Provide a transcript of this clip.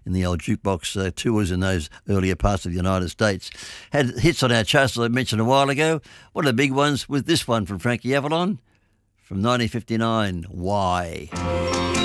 in the old jukebox tours in those earlier parts of the United States. Had hits on our charts, as I mentioned a while ago. One of the big ones with this one from Frankie Avalon from 1959, Why?